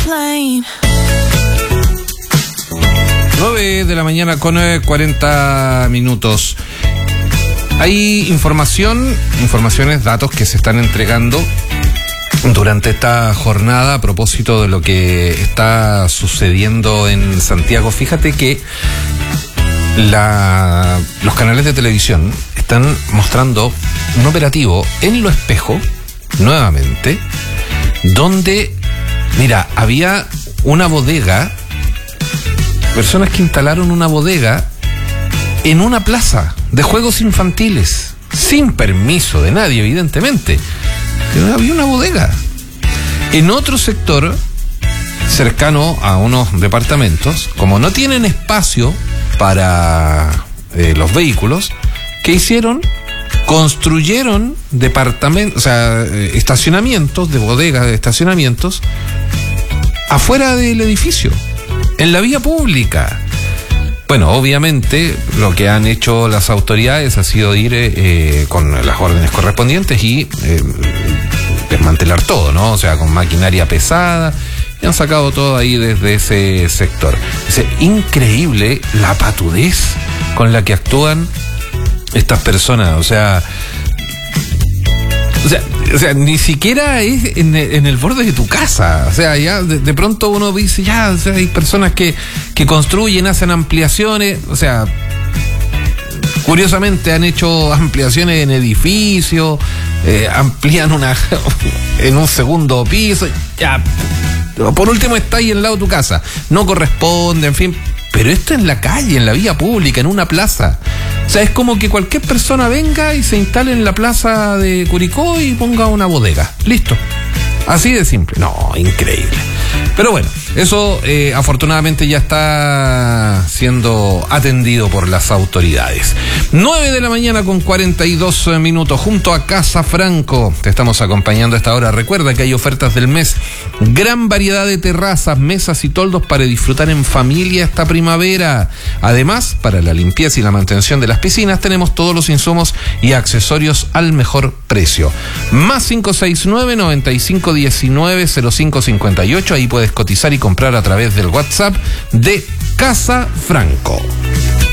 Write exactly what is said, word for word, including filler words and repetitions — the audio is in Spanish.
plane. nueve de la mañana con cuarenta minutos. Hay información, informaciones, datos que se están entregando durante esta jornada a propósito de lo que está sucediendo en Santiago. Fíjate que la, los canales de televisión están mostrando un operativo en Lo Espejo, nuevamente, donde, mira, había una bodega, personas que instalaron una bodega en una plaza de juegos infantiles, sin permiso de nadie, evidentemente. Pero había una bodega. En otro sector, cercano a unos departamentos, como no tienen espacio para eh, los vehículos, ¿qué hicieron? Construyeron departamentos, o sea, eh, estacionamientos, de bodegas de estacionamientos, afuera del edificio, en la vía pública. Bueno, obviamente lo que han hecho las autoridades ha sido ir eh, con las órdenes correspondientes y eh, desmantelar todo, ¿no? O sea, con maquinaria pesada, y han sacado todo ahí desde ese sector. Es increíble la patudez con la que actúan estas personas, o sea... O sea, o sea, ni siquiera es en, en el borde de tu casa. O sea, ya de, de pronto uno dice, ya, o sea, hay personas que, que construyen, hacen ampliaciones. O sea, curiosamente han hecho ampliaciones en edificios, eh, amplían una en un segundo piso. Ya, por último está ahí al lado de tu casa. No corresponde, en fin. Pero esto en la calle, en la vía pública, en una plaza. O sea, es como que cualquier persona venga y se instale en la plaza de Curicó y ponga una bodega. Listo. Así de simple. No, increíble. Pero bueno, eso eh, afortunadamente ya está siendo atendido por las autoridades. nueve de la mañana con cuarenta y dos minutos, junto a Casa Franco. Te estamos acompañando a esta hora. Recuerda que hay ofertas del mes. Gran variedad de terrazas, mesas y toldos para disfrutar en familia esta primavera. Además, para la limpieza y la mantención de las piscinas, tenemos todos los insumos y accesorios al mejor precio. Más cinco seis nueve, noventa y cinco diecinueve, cero cinco cincuenta y ocho. Ahí puedes cotizar y comprar a través del WhatsApp de Casa Franco.